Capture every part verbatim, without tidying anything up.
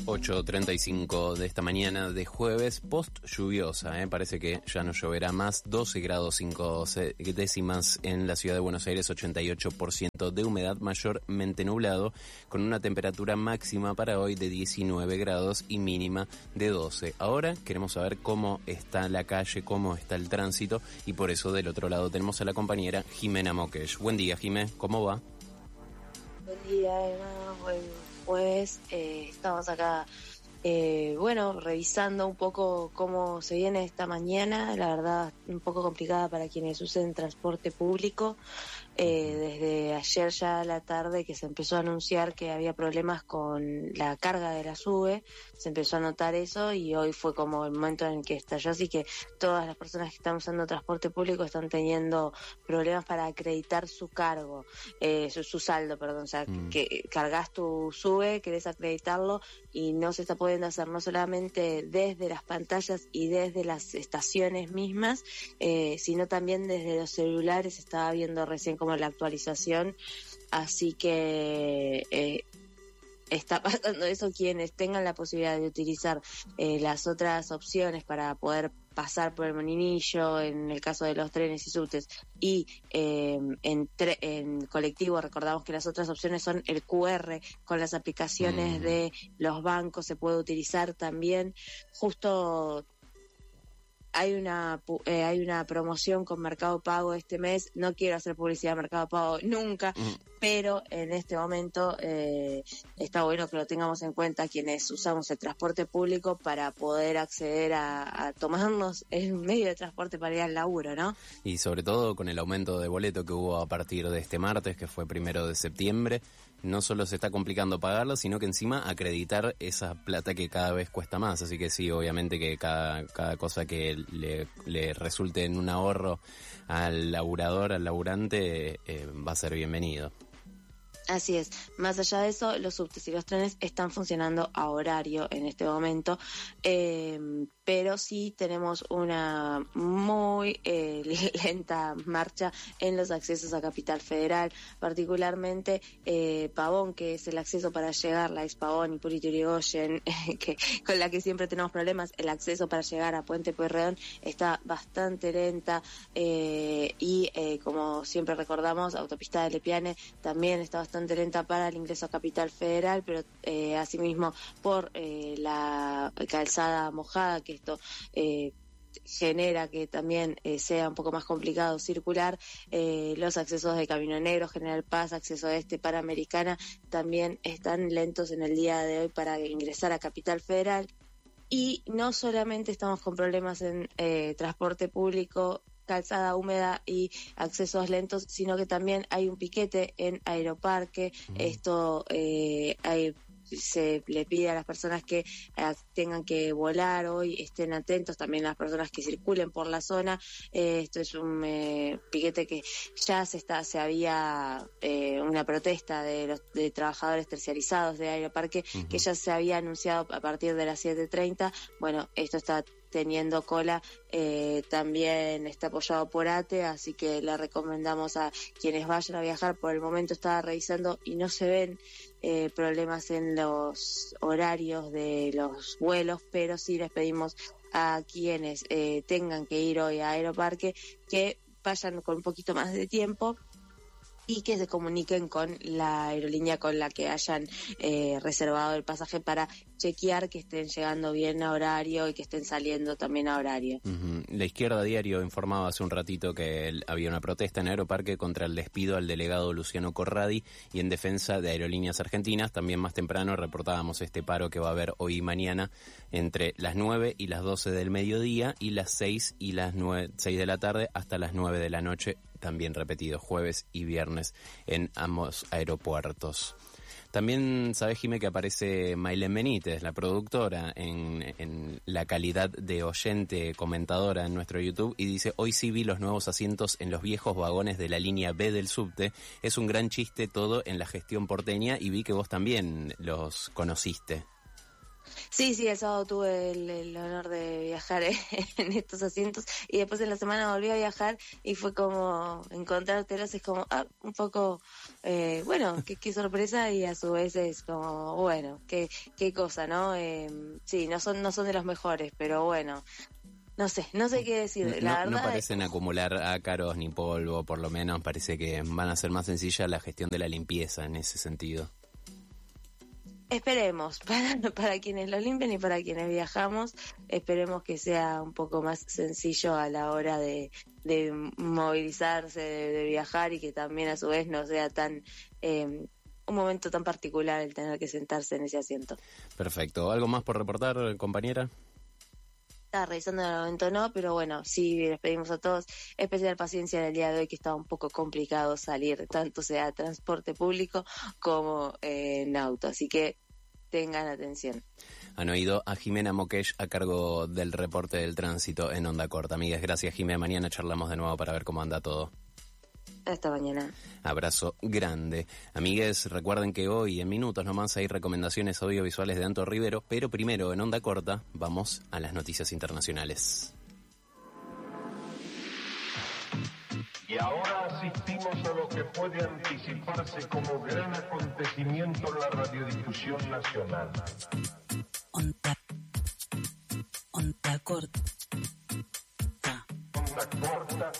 ocho treinta y cinco de esta mañana de jueves, post lluviosa, ¿eh? Parece que ya no lloverá más. doce grados cinco décimas en la ciudad de Buenos Aires, ochenta y ocho por ciento de humedad, mayormente nublado, con una temperatura máxima para hoy de diecinueve grados y mínima de doce. Ahora queremos saber cómo está la calle, cómo está el tránsito, y por eso del otro lado tenemos a la compañera Jimena Moquesh. Buen día, Jimé, ¿cómo va? Buen día, Emma. Buen jueves. Eh, estamos acá, eh, bueno, revisando un poco cómo se viene esta mañana. La verdad, un poco complicada para quienes usen transporte público. Eh, desde ayer ya a la tarde que se empezó a anunciar que había problemas con la carga de la SUBE, se empezó a notar eso y hoy fue como el momento en el que estalló, así que todas las personas que están usando transporte público están teniendo problemas para acreditar su cargo, eh, su, su saldo, perdón, o sea, mm. que cargas tu SUBE, querés acreditarlo y no se está pudiendo hacer no solamente desde las pantallas y desde las estaciones mismas, eh, sino también desde los celulares. Estaba viendo recién como la actualización, así que eh, está pasando eso. Quienes tengan la posibilidad de utilizar eh, las otras opciones para poder pasar por el Molinillo, en el caso de los trenes y subtes, y eh, en, tre- en colectivo, recordamos que las otras opciones son el cu erre, con las aplicaciones mm. de los bancos se puede utilizar también. Justo Hay una eh, hay una promoción con Mercado Pago este mes. No quiero hacer publicidad de Mercado Pago nunca, mm. pero en este momento eh, está bueno que lo tengamos en cuenta quienes usamos el transporte público para poder acceder a, a tomarnos el medio de transporte para ir al laburo, ¿no? Y sobre todo con el aumento de boleto que hubo a partir de este martes, que fue primero de septiembre, no solo se está complicando pagarlo, sino que encima acreditar esa plata que cada vez cuesta más. Así que sí, obviamente que cada, cada cosa que le, le resulte en un ahorro al laburador, al laburante, eh, va a ser bienvenido. Así es. Más allá de eso, los subtes y los trenes están funcionando a horario en este momento, eh, pero sí tenemos una muy eh, lenta marcha en los accesos a Capital Federal, particularmente eh, Pavón, que es el acceso para llegar, la ex Pavón y Purito Yrigoyen, que con la que siempre tenemos problemas. El acceso para llegar a Puente Pueyrredón está bastante lenta, eh, y eh, como siempre recordamos, Autopista de Lepiane también está bastante lenta para el ingreso a Capital Federal, pero eh, asimismo por eh, la calzada mojada, que esto eh, genera que también eh, sea un poco más complicado circular. Eh, los accesos de Camino Negro, General Paz, acceso este, Panamericana, también están lentos en el día de hoy para ingresar a Capital Federal. Y no solamente estamos con problemas en eh, transporte público, calzada húmeda y accesos lentos, sino que también hay un piquete en Aeroparque. Mm. Esto eh, hay, se le pide a las personas que eh, tengan que volar hoy, estén atentos, también a las personas que circulen por la zona. Eh, esto es un eh, piquete que ya se está, se había eh, una protesta de los de trabajadores terciarizados de Aeroparque, uh-huh. que ya se había anunciado a partir de las siete treinta. Bueno, esto está teniendo cola, eh, también está apoyado por A T E, así que le recomendamos a quienes vayan a viajar. Por el momento estaba revisando y no se ven eh, problemas en los horarios de los vuelos, pero sí les pedimos a quienes eh, tengan que ir hoy a Aeroparque que vayan con un poquito más de tiempo y que se comuniquen con la aerolínea con la que hayan eh, reservado el pasaje para chequear que estén llegando bien a horario y que estén saliendo también a horario. Uh-huh. La Izquierda Diario informaba hace un ratito que el, había una protesta en Aeroparque contra el despido al delegado Luciano Corradi y en defensa de Aerolíneas Argentinas. También más temprano reportábamos este paro que va a haber hoy y mañana entre las nueve y las doce del mediodía y las seis y las nueve, seis de la tarde hasta las nueve de la noche. También repetido jueves y viernes en ambos aeropuertos. También sabés, Jimé, que aparece Maylén Benítez, la productora, en, en la calidad de oyente comentadora en nuestro YouTube, y dice: hoy sí vi los nuevos asientos en los viejos vagones de la línea B del subte. Es un gran chiste todo en la gestión porteña y vi que vos también los conociste. Sí, sí, el sábado tuve el, el honor de viajar en estos asientos y después en la semana volví a viajar y fue como encontrártelos, es como, ah, un poco, eh, bueno, qué, qué sorpresa y a su vez es como, bueno, qué, qué cosa, ¿no? Eh, sí, no son, no son de los mejores, pero bueno, no sé, no sé qué decir, No, la no verdad. parecen acumular ácaros ni polvo, por lo menos parece que van a ser más sencilla la gestión de la limpieza en ese sentido. Esperemos, para, para quienes lo limpian y para quienes viajamos, esperemos que sea un poco más sencillo a la hora de, de movilizarse, de, de viajar y que también a su vez no sea tan eh, un momento tan particular el tener que sentarse en ese asiento. Perfecto. ¿Algo más por reportar, compañera? Estaba revisando en el momento no, pero bueno, sí, les pedimos a todos especial paciencia en el día de hoy, que estaba un poco complicado salir, tanto sea transporte público como eh, en auto, así que tengan atención. Han oído a Jimena Mokesh a cargo del reporte del tránsito en Onda Corta. Amigas, gracias, Jimena. Mañana charlamos de nuevo para ver cómo anda todo. Hasta mañana. Abrazo grande. Amigues, recuerden que hoy en minutos nomás hay recomendaciones audiovisuales de Anto Rivero, pero primero en Onda Corta vamos a las noticias internacionales. Y ahora asistimos a lo que puede anticiparse como gran acontecimiento en la radiodifusión nacional. Onda, onda corta. Onda corta.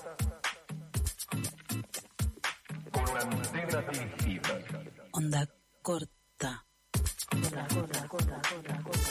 Con antena dirigida. Onda corta. Corta, corta, corta, corta, corta.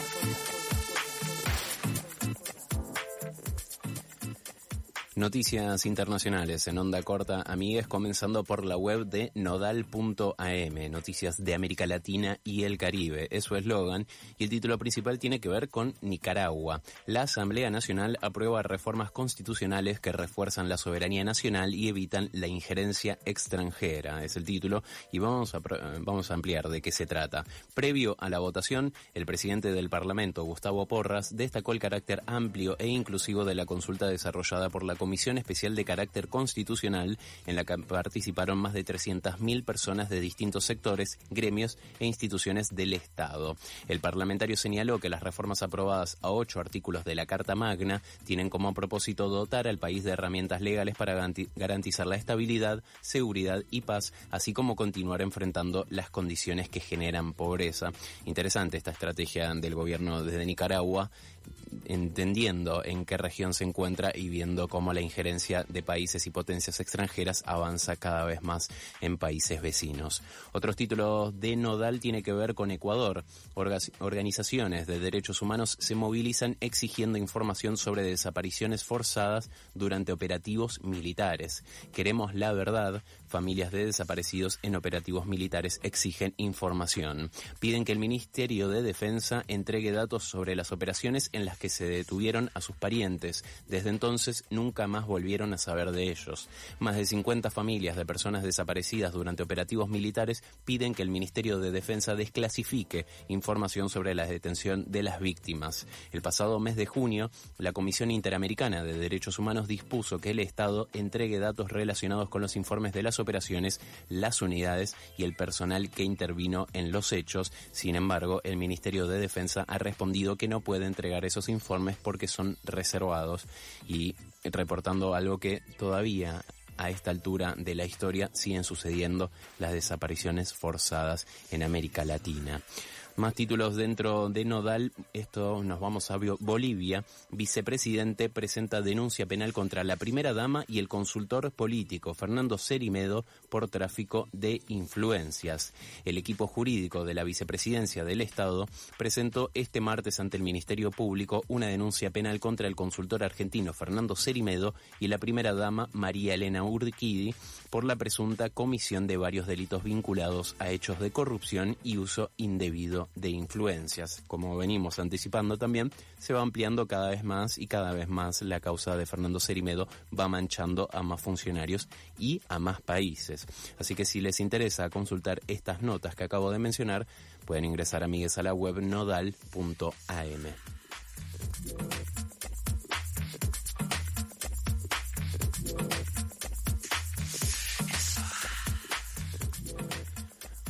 Noticias internacionales en Onda Corta, amigues, comenzando por la web de nodal punto a eme, noticias de América Latina y el Caribe, es su eslogan, y el título principal tiene que ver con Nicaragua. La Asamblea Nacional aprueba reformas constitucionales que refuerzan la soberanía nacional y evitan la injerencia extranjera, es el título, y vamos a, vamos a ampliar de qué se trata. Previo a la votación, el presidente del Parlamento, Gustavo Porras, destacó el carácter amplio e inclusivo de la consulta desarrollada por la Comisión Especial de Carácter Constitucional, en la que participaron más de trescientas mil personas de distintos sectores, gremios e instituciones del Estado. El parlamentario señaló que las reformas aprobadas a ocho artículos de la Carta Magna tienen como propósito dotar al país de herramientas legales para garantizar la estabilidad, seguridad y paz, así como continuar enfrentando las condiciones que generan pobreza. Interesante esta estrategia del gobierno desde Nicaragua, entendiendo en qué región se encuentra y viendo cómo la injerencia de países y potencias extranjeras avanza cada vez más en países vecinos. Otros títulos de Nodal tiene que ver con Ecuador. Orga- organizaciones de derechos humanos se movilizan exigiendo información sobre desapariciones forzadas durante operativos militares. Queremos la verdad. Familias de desaparecidos en operativos militares exigen información. Piden que el Ministerio de Defensa entregue datos sobre las operaciones en las que se detuvieron a sus parientes. Desde entonces nunca más volvieron a saber de ellos. Más de cincuenta familias de personas desaparecidas durante operativos militares piden que el Ministerio de Defensa desclasifique información sobre la detención de las víctimas. El pasado mes de junio, la Comisión Interamericana de Derechos Humanos dispuso que el Estado entregue datos relacionados con los informes de las operaciones, las unidades y el personal que intervino en los hechos. Sin embargo, el Ministerio de Defensa ha respondido que no puede entregar esos informes porque son reservados, y reportando algo que todavía a esta altura de la historia siguen sucediendo, las desapariciones forzadas en América Latina. Más títulos dentro de Nodal, esto nos vamos a Bolivia. Vicepresidente presenta denuncia penal contra la primera dama y el consultor político Fernando Cerimedo por tráfico de influencias. El equipo jurídico de la vicepresidencia del Estado presentó este martes ante el Ministerio Público una denuncia penal contra el consultor argentino Fernando Cerimedo y la primera dama María Elena Urquidi por la presunta comisión de varios delitos vinculados a hechos de corrupción y uso indebido de influencias. Como venimos anticipando también, se va ampliando cada vez más y cada vez más la causa de Fernando Cerimedo va manchando a más funcionarios y a más países. Así que si les interesa consultar estas notas que acabo de mencionar, pueden ingresar, amigues, a la web nodal punto a eme.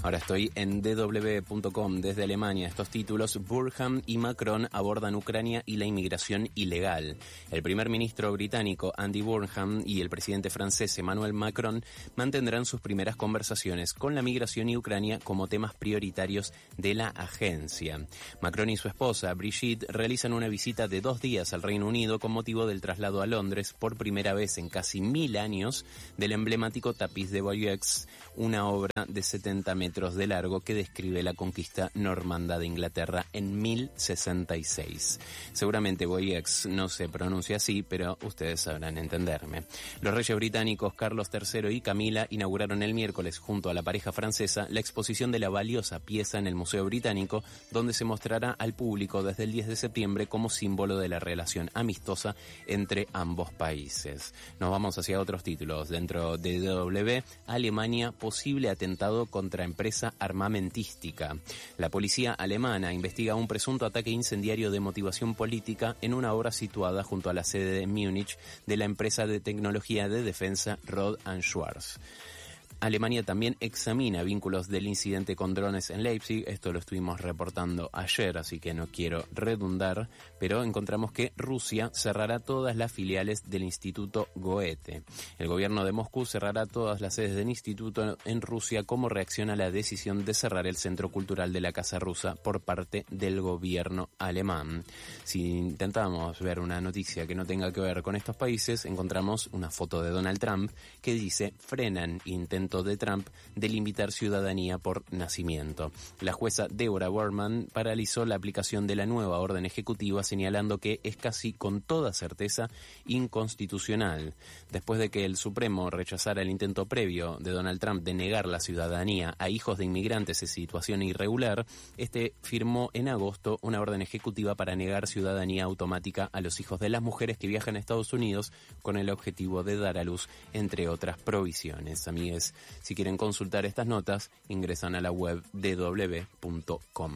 Ahora estoy en d w punto com desde Alemania. Estos títulos: Burham y Macron abordan Ucrania y la inmigración ilegal. El primer ministro británico Andy Burnham y el presidente francés Emmanuel Macron mantendrán sus primeras conversaciones con la migración y Ucrania como temas prioritarios de la agencia. Macron y su esposa Brigitte realizan una visita de dos días al Reino Unido con motivo del traslado a Londres por primera vez en casi mil años del emblemático tapiz de Bayeux, una obra de setenta metros de largo que describe la conquista normanda de Inglaterra en mil sesenta y seis. Seguramente Bayeux no se pronuncia así, pero ustedes sabrán entenderme. Los reyes británicos Carlos tercero y Camila inauguraron el miércoles junto a la pareja francesa la exposición de la valiosa pieza en el Museo Británico, donde se mostrará al público desde el diez de septiembre como símbolo de la relación amistosa entre ambos países. Nos vamos hacia otros títulos. Dentro de D W, Alemania, posible atentado contra empresa armamentística. La policía alemana investiga un presunto ataque incendiario de motivación política en una obra situada junto a la sede de Múnich de la empresa de tecnología de defensa Roth and Schwarz. Alemania también examina vínculos del incidente con drones en Leipzig. Esto lo estuvimos reportando ayer, así que no quiero redundar, pero encontramos que Rusia cerrará todas las filiales del Instituto Goethe. El gobierno de Moscú cerrará todas las sedes del instituto en Rusia como reacción a la decisión de cerrar el Centro Cultural de la Casa Rusa por parte del gobierno alemán. Si intentamos ver una noticia que no tenga que ver con estos países, encontramos una foto de Donald Trump que dice: frenan intento de Trump de limitar ciudadanía por nacimiento. La jueza Deborah Berman paralizó la aplicación de la nueva orden ejecutiva, señalando que es casi con toda certeza inconstitucional. Después de que el Supremo rechazara el intento previo de Donald Trump de negar la ciudadanía a hijos de inmigrantes en situación irregular, este firmó en agosto una orden ejecutiva para negar ciudadanía automática a los hijos de las mujeres que viajan a Estados Unidos con el objetivo de dar a luz, entre otras provisiones. Amigues, si quieren consultar estas notas, ingresan a la web d w punto com.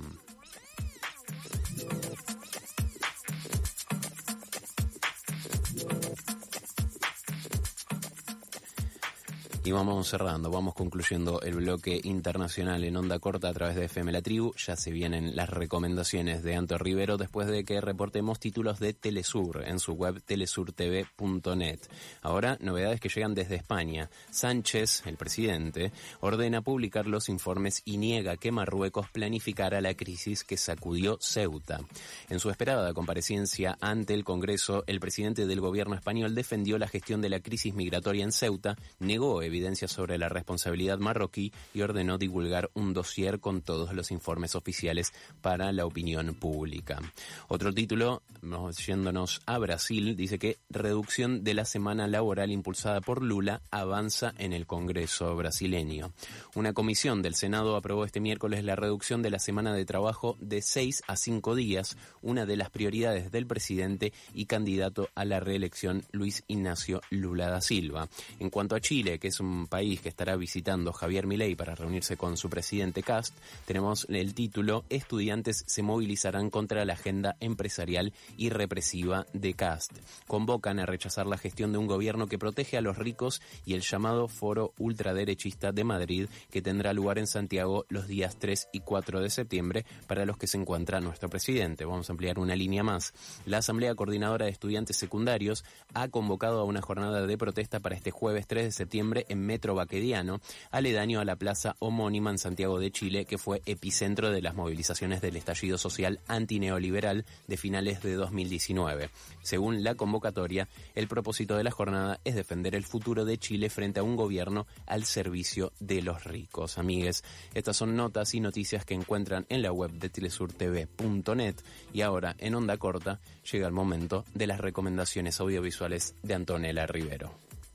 Y vamos cerrando, vamos concluyendo el bloque internacional en onda corta a través de F M La Tribu. Ya se vienen las recomendaciones de Anto Rivero después de que reportemos títulos de Telesur en su web telesur t v punto net. Ahora, novedades que llegan desde España. Sánchez, el presidente, ordena publicar los informes y niega que Marruecos planificara la crisis que sacudió Ceuta. En su esperada comparecencia ante el Congreso, el presidente del gobierno español defendió la gestión de la crisis migratoria en Ceuta, negó evidencia sobre la responsabilidad marroquí y ordenó divulgar un dossier con todos los informes oficiales para la opinión pública. Otro título, yéndonos a Brasil, dice que reducción de la semana laboral impulsada por Lula avanza en el Congreso brasileño. Una comisión del Senado aprobó este miércoles la reducción de la semana de trabajo de seis a cinco días, una de las prioridades del presidente y candidato a la reelección Luis Ignacio Lula da Silva. En cuanto a Chile, que es un un país que estará visitando Javier Milei para reunirse con su presidente Kast, tenemos el título: Estudiantes se movilizarán contra la agenda empresarial y represiva de Kast. Convocan a rechazar la gestión de un gobierno que protege a los ricos y el llamado Foro Ultraderechista de Madrid, que tendrá lugar en Santiago los días tres y cuatro de septiembre, para los que se encuentra nuestro presidente. Vamos a ampliar una línea más. La Asamblea Coordinadora de Estudiantes Secundarios ha convocado a una jornada de protesta para este jueves tres de septiembre en Metro Baquediano, aledaño a la plaza homónima en Santiago de Chile, que fue epicentro de las movilizaciones del estallido social antineoliberal de finales de dos mil diecinueve. Según la convocatoria, el propósito de la jornada es defender el futuro de Chile frente a un gobierno al servicio de los ricos. Amigues, estas son notas y noticias que encuentran en la web de telesur t v punto net, y ahora en onda corta llega el momento de las recomendaciones audiovisuales de Antonella Rivero.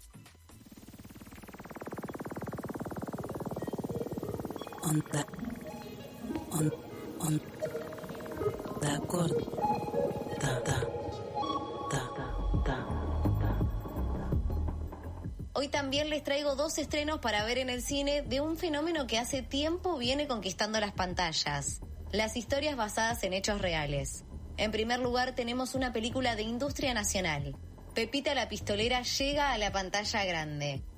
Onda, on, onda corta, ta, ta, ta. Hoy también les traigo dos estrenos para ver en el cine de un fenómeno que hace tiempo viene conquistando las pantallas: las historias basadas en hechos reales. En primer lugar, tenemos una película de industria nacional. Pepita la Pistolera llega a la pantalla grande.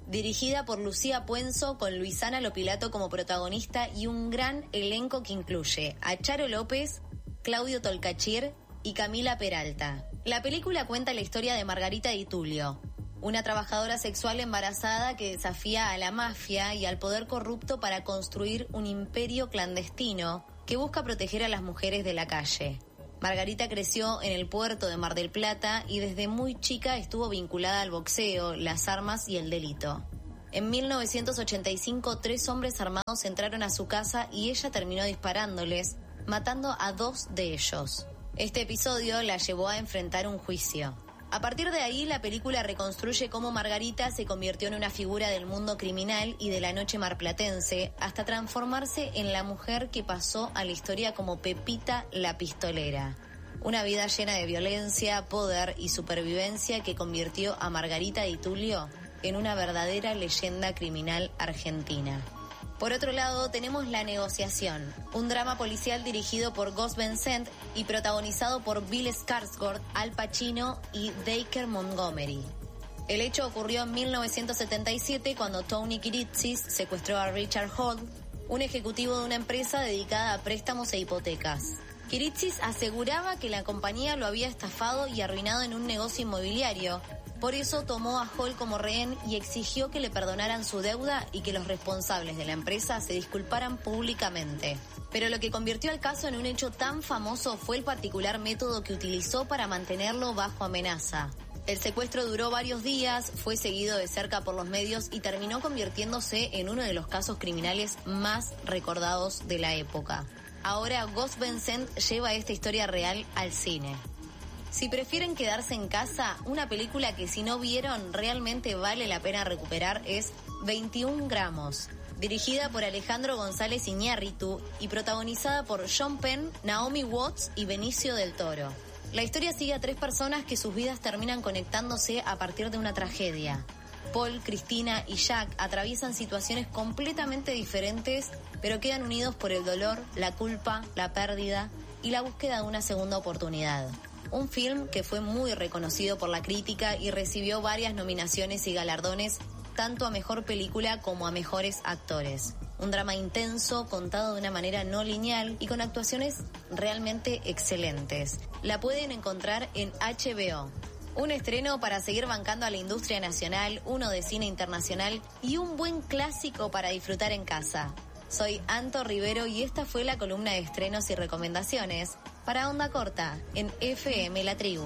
dirigida por Lucía Puenzo con Luisana Lopilato como protagonista y un gran elenco que incluye a Charo López, Claudio Tolcachir y Camila Peralta. La película cuenta la historia de Margarita Di Tullio, una trabajadora sexual embarazada que desafía a la mafia y al poder corrupto para construir un imperio clandestino que busca proteger a las mujeres de la calle. Margarita creció en el puerto de Mar del Plata y desde muy chica estuvo vinculada al boxeo, las armas y el delito. En mil novecientos ochenta y cinco, tres hombres armados entraron a su casa y ella terminó disparándoles, matando a dos de ellos. Este episodio la llevó a enfrentar un juicio. A partir de ahí, la película reconstruye cómo Margarita se convirtió en una figura del mundo criminal y de la noche marplatense, hasta transformarse en la mujer que pasó a la historia como Pepita la Pistolera. Una vida llena de violencia, poder y supervivencia que convirtió a Margarita Di Tullio en una verdadera leyenda criminal argentina. Por otro lado, tenemos La Negociación, un drama policial dirigido por Gus Van Sant y protagonizado por Bill Skarsgård, Al Pacino y Dacre Montgomery. El hecho ocurrió en mil novecientos setenta y siete cuando Tony Kiritsis secuestró a Richard Holt, un ejecutivo de una empresa dedicada a préstamos e hipotecas. Kiritsis aseguraba que la compañía lo había estafado y arruinado en un negocio inmobiliario. Por eso tomó a Hall como rehén y exigió que le perdonaran su deuda y que los responsables de la empresa se disculparan públicamente. Pero lo que convirtió al caso en un hecho tan famoso fue el particular método que utilizó para mantenerlo bajo amenaza. El secuestro duró varios días, fue seguido de cerca por los medios y terminó convirtiéndose en uno de los casos criminales más recordados de la época. Ahora Gus Van Sant lleva esta historia real al cine. Si prefieren quedarse en casa, una película que si no vieron realmente vale la pena recuperar es veintiún gramos, dirigida por Alejandro González Iñárritu y protagonizada por Sean Penn, Naomi Watts y Benicio del Toro. La historia sigue a tres personas que sus vidas terminan conectándose a partir de una tragedia. Paul, Cristina y Jack atraviesan situaciones completamente diferentes, pero quedan unidos por el dolor, la culpa, la pérdida y la búsqueda de una segunda oportunidad. Un film que fue muy reconocido por la crítica y recibió varias nominaciones y galardones, tanto a mejor película como a mejores actores. Un drama intenso, contado de una manera no lineal y con actuaciones realmente excelentes. La pueden encontrar en H B O. Un estreno para seguir bancando a la industria nacional, uno de cine internacional y un buen clásico para disfrutar en casa. Soy Anto Rivero y esta fue la columna de estrenos y recomendaciones para Onda Corta en F M La Tribu.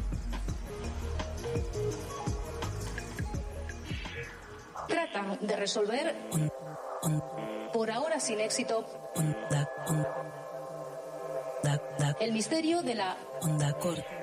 Tratan de resolver, On, on, por ahora sin éxito, onda, on, da, da, el misterio de la onda corta.